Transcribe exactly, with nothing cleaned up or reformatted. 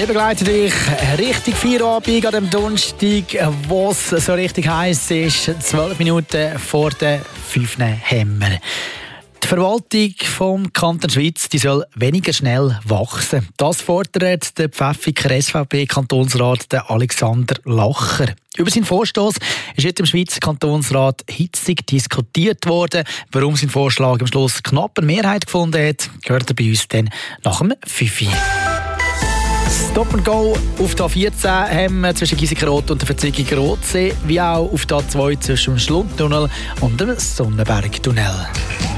Wir begleiten dich richtig Feierabend an dem Donnerstag, wo es so richtig heiß ist, zwölf Minuten vor den fünf haben wir. Die Verwaltung vom Kanton Schwyz die soll weniger schnell wachsen. Das fordert der Pfäffiker S V P-Kantonsrat Alexander Lacher. Über seinen Vorstoss ist heute im Schweizer Kantonsrat hitzig diskutiert worden. Warum sein Vorschlag am Schluss knapp eine Mehrheit gefunden hat, gehört er bei uns dann nach dem fünf Uhr. Stop and Go auf der A vierzehn haben wir zwischen Giesikenrot und der Verzwegung Rotsee, wie auch auf der A zwei zwischen dem Schlundtunnel und dem Sonnenbergtunnel.